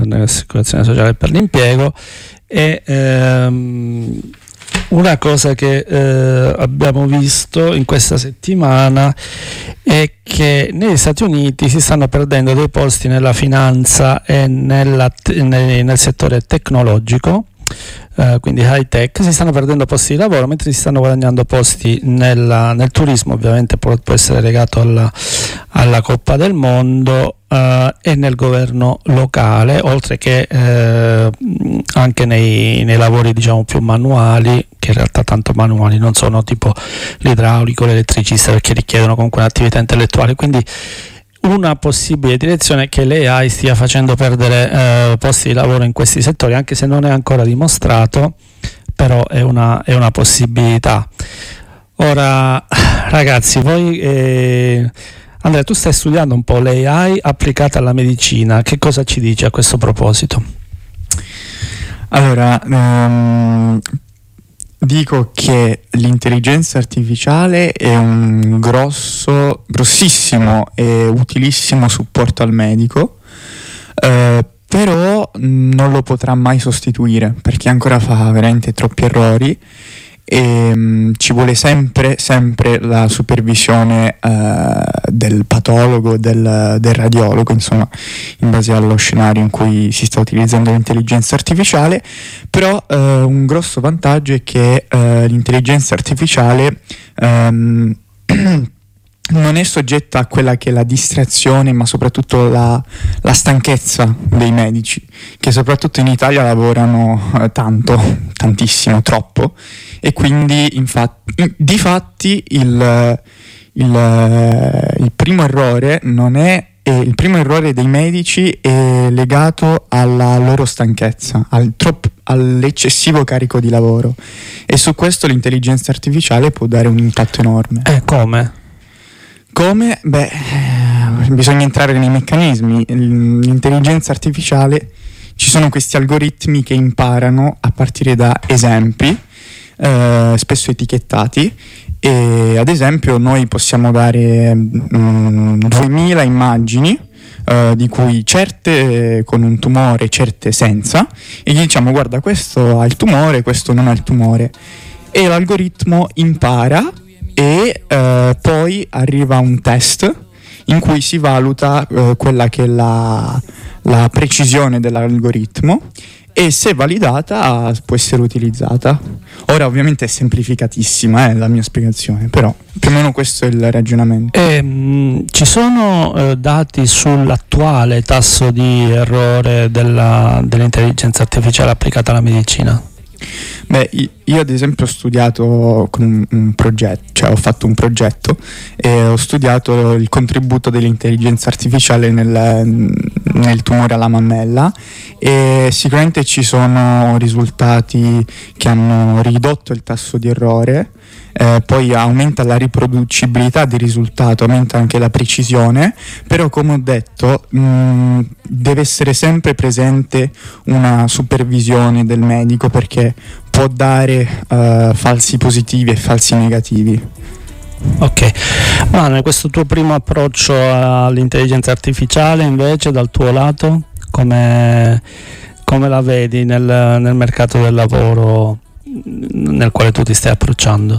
nell'assicurazione sociale per l'impiego. E una cosa che abbiamo visto in questa settimana è che negli Stati Uniti si stanno perdendo dei posti nella finanza e nel settore tecnologico, quindi high tech. Si stanno perdendo posti di lavoro mentre si stanno guadagnando posti nel turismo, ovviamente può essere legato alla Coppa del Mondo, e nel governo locale, oltre che anche nei lavori diciamo più manuali, che in realtà tanto manuali non sono, tipo l'idraulico, l'elettricista, perché richiedono comunque un'attività intellettuale. Quindi una possibile direzione è che l'AI stia facendo perdere posti di lavoro in questi settori, anche se non è ancora dimostrato, però è una possibilità. Ora ragazzi, voi Andrea, tu stai studiando un po' l'AI applicata alla medicina, che cosa ci dici a questo proposito? Allora, dico che l'intelligenza artificiale è un grossissimo e utilissimo supporto al medico, però non lo potrà mai sostituire, perché ancora fa veramente troppi errori e ci vuole sempre la supervisione del patologo, del radiologo, insomma, in base allo scenario in cui si sta utilizzando l'intelligenza artificiale. Però un grosso vantaggio è che l'intelligenza artificiale non è soggetta a quella che è la distrazione, ma soprattutto la stanchezza dei medici, che soprattutto in Italia lavorano tantissimo, troppo, e quindi difatti il primo errore il primo errore dei medici è legato alla loro stanchezza, all'eccessivo carico di lavoro, e su questo l'intelligenza artificiale può dare un impatto enorme. Come? Beh, bisogna entrare nei meccanismi. L'intelligenza artificiale, ci sono questi algoritmi che imparano a partire da esempi, spesso etichettati, e ad esempio noi possiamo dare 2000 immagini, di cui certe con un tumore, certe senza, e gli diciamo: guarda, questo ha il tumore, questo non ha il tumore, e l'algoritmo impara. E poi arriva un test in cui si valuta quella che è la precisione dell'algoritmo, e se validata può essere utilizzata. Ora ovviamente è semplificatissima la mia spiegazione, però più o meno questo è il ragionamento. Ci sono dati sull'attuale tasso di errore dell'intelligenza artificiale applicata alla medicina? Beh, io ad esempio ho studiato con un progetto, cioè ho fatto un progetto e ho studiato il contributo dell'intelligenza artificiale nel tumore alla mammella, e sicuramente ci sono risultati che hanno ridotto il tasso di errore, poi aumenta la riproducibilità del risultato, aumenta anche la precisione, però come ho detto deve essere sempre presente una supervisione del medico, perché può dare falsi positivi e falsi negativi. Ok, Manuel, questo tuo primo approccio all'intelligenza artificiale invece dal tuo lato come la vedi nel mercato del lavoro nel quale tu ti stai approcciando?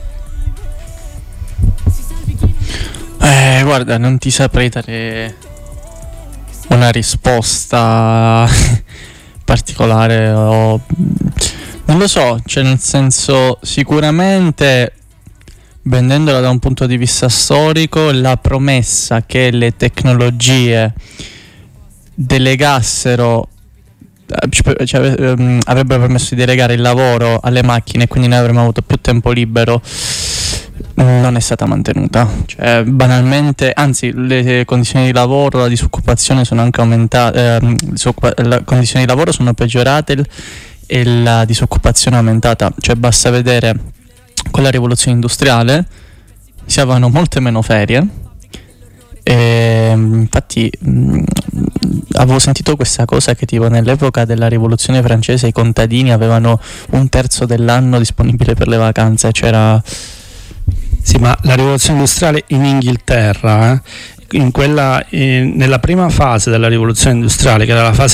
Guarda, non ti saprei dare una risposta particolare, non lo so, cioè nel senso, sicuramente vendendola da un punto di vista storico, la promessa che le tecnologie delegassero, avrebbero permesso di delegare il lavoro alle macchine, e quindi noi avremmo avuto più tempo libero, non è stata mantenuta. Cioè, banalmente, anzi, le condizioni di lavoro, la disoccupazione sono anche aumentate, le condizioni di lavoro sono peggiorate e la disoccupazione è aumentata. Cioè, basta vedere con la rivoluzione industriale si avevano molte meno ferie, e infatti avevo sentito questa cosa che tipo nell'epoca della rivoluzione francese i contadini avevano un terzo dell'anno disponibile per le vacanze. C'era... Sì, ma la rivoluzione industriale in Inghilterra, nella prima fase della rivoluzione industriale, che era la fase